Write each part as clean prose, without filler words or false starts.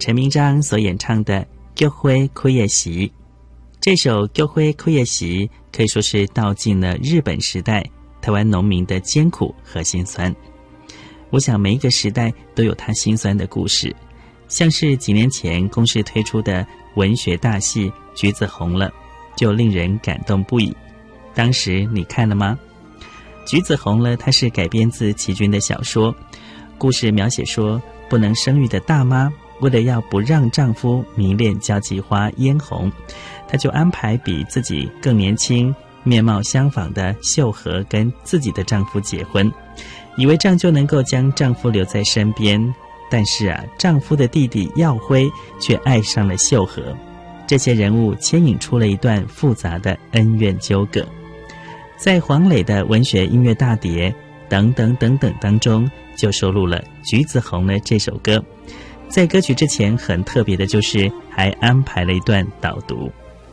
陈明章所演唱的《菊花开的时》。这首《菊花开的时》可以说是道尽了日本时代台湾农民的艰苦和辛酸。我想每一个时代都有它辛酸的故事，像是几年前公视推出的文学大戏《橘子红了》，就令人感动不已。当时你看了吗？《橘子红了》它是改编自琦君的小说，故事描写说，不能生育的大妈为了要不让丈夫迷恋交际花嫣红，她就安排比自己更年轻、面貌相仿的秀禾跟自己的丈夫结婚，以为这样就能够将丈夫留在身边。但是丈夫的弟弟耀辉却爱上了秀禾。这些人物牵引出了一段复杂的恩怨纠葛。在黄磊的文学音乐大碟等等等等当中，就收录了《橘子红了》这首歌。在歌曲之前很特别的就是还安排了一段导读。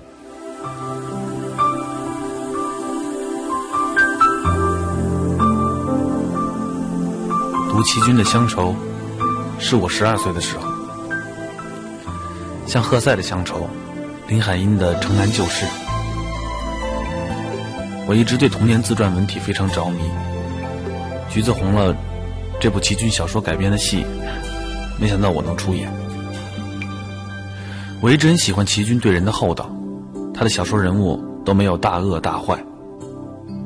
读琦君的乡愁是我12岁的时候，像赫塞的乡愁，林海音的城南旧事。我一直对童年自传文体非常着迷，橘子红了这部琦君小说改编的戏，没想到我能出演。我一直很喜欢琦君对人的厚道，他的小说人物都没有大恶大坏，